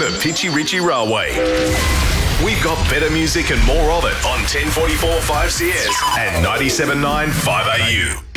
the Pitchy Ritchie Railway. We've got better music and more of it on 1044 5CS and 97.9 5AU.